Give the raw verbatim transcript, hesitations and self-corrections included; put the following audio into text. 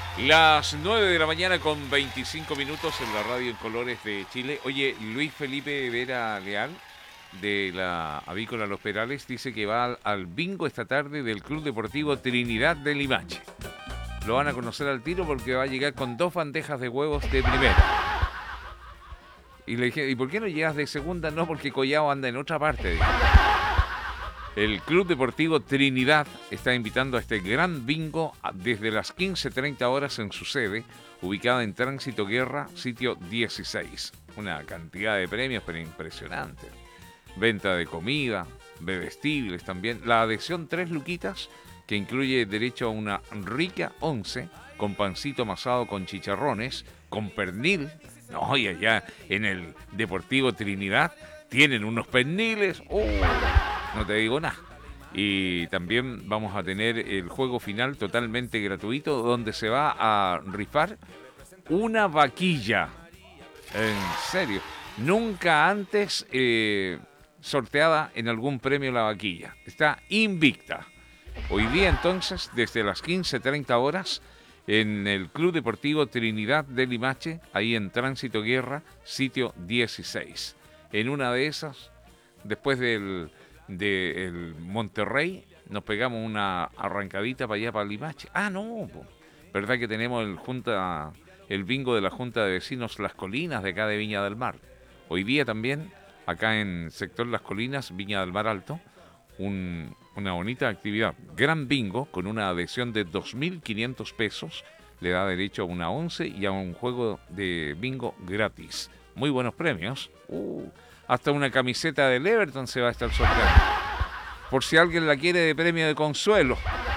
Las nueve de la mañana con veinticinco minutos en la radio en colores de Chile. Oye, Luis Felipe Vera Leal, de la Avícola Los Perales, dice que va al, al bingo esta tarde del Club Deportivo Trinidad de Limache. Lo van a conocer al tiro porque va a llegar con dos bandejas de huevos de primera. Y le dije, ¿y por qué no llegas de segunda? No, porque Collao anda en otra parte. Dije. El Club Deportivo Trinidad está invitando a este gran bingo desde las quince treinta horas en su sede, ubicada en Tránsito Guerra, sitio dieciséis. Una cantidad de premios, pero impresionante. Venta de comida, bebestibles también. La adhesión tres luquitas, que incluye derecho a una rica once, con pancito amasado con chicharrones, con pernil. No, y allá en el Deportivo Trinidad tienen unos perniles. ¡Oh! No te digo nada. Y también vamos a tener el juego final totalmente gratuito, donde se va a rifar una vaquilla. En serio. Nunca antes eh, sorteada en algún premio la vaquilla. Está invicta. Hoy día entonces, desde las quince treinta horas, en el Club Deportivo Trinidad de Limache, ahí en Tránsito Guerra, sitio dieciséis. En una de esas, después del... de el Monterrey, nos pegamos una arrancadita para allá, para Limache. Ah, no, po. ¿Verdad que tenemos el junta el bingo de la Junta de Vecinos Las Colinas de acá de Viña del Mar? Hoy día también, acá en sector Las Colinas, Viña del Mar Alto, un, una bonita actividad. Gran bingo con una adhesión de dos mil quinientos pesos. Le da derecho a una once y a un juego de bingo gratis. Muy buenos premios. Uh, Hasta una camiseta del Everton se va a estar sorteando. Por si alguien la quiere de premio de consuelo.